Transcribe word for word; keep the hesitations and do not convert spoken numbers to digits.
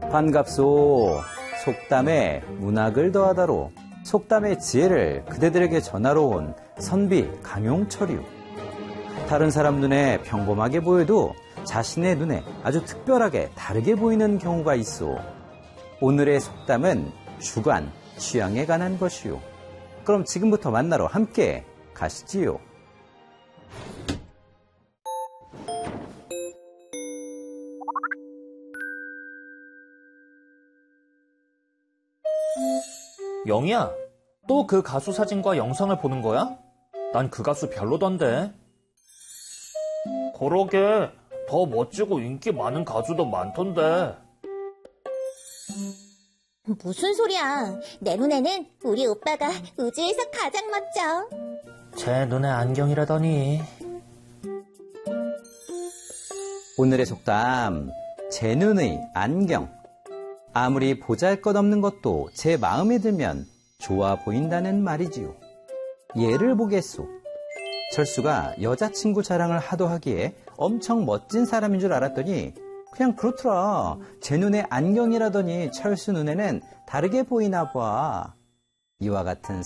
반갑소. 속담에 문학을 더하다로 속담의 지혜를 그대들에게 전하러 온 선비 강용철이요. 다른 사람 눈에 평범하게 보여도 자신의 눈에 아주 특별하게 다르게 보이는 경우가 있어. 오늘의 속담은 주관, 취향에 관한 것이요. 그럼 지금부터 만나러 함께 가시지요. 영희야, 또 그 가수 사진과 영상을 보는 거야? 난 그 가수 별로던데. 그러게, 더 멋지고 인기 많은 가수도 많던데. 무슨 소리야. 내 눈에는 우리 오빠가 우주에서 가장 멋져. 제 눈에 안경이라더니. 오늘의 속담, 제 눈의 안경. 아무리 보잘것없는 것도 제 마음에 들면 좋아 보인다는 말이지요. 예를 보겠소. 철수가 여자친구 자랑을 하도 하기에 엄청 멋진 사람인 줄 알았더니 그냥 그렇더라. 제 눈에 안경이라더니 철수 눈에는 다르게 보이나 봐. 이와 같은